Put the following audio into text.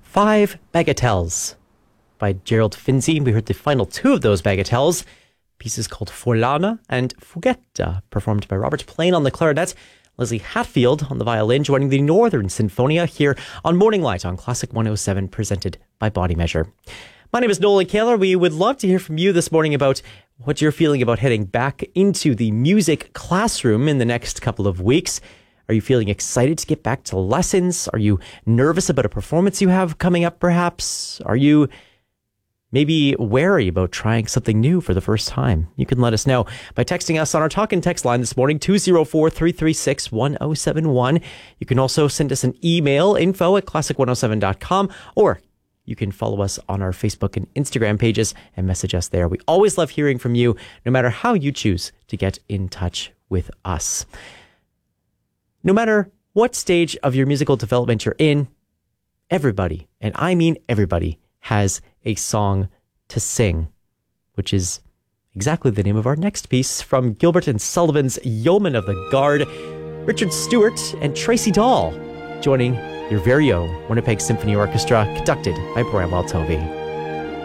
Five Bagatelles by Gerald Finzi. We heard the final two of those bagatelles, pieces called Forlana and Fughetta, performed by Robert Plain on the clarinet, Leslie Hatfield on the violin, joining the Northern Sinfonia here on Morning Light on Classic 107, presented by Body Measure. My name is Nolan Kaler. We would love to hear from you this morning about what you're feeling about heading back into the music classroom in the next couple of weeks. Are you feeling excited to get back to lessons? Are you nervous about a performance you have coming up, perhaps? Are you maybe wary about trying something new for the first time? You can let us know by texting us on our talk and text line this morning, 204-336-1071. You can also send us an email, info@classic107.com, or you can follow us on our Facebook and Instagram pages and message us there. We always love hearing from you, no matter how you choose to get in touch with us. No matter what stage of your musical development you're in, everybody, and I mean everybody, has a song to sing, which is exactly the name of our next piece from Gilbert and Sullivan's Yeomen of the Guard. Richard Stewart and Tracy Dahl joining your very own Winnipeg Symphony Orchestra, conducted by Bramwell Tovey.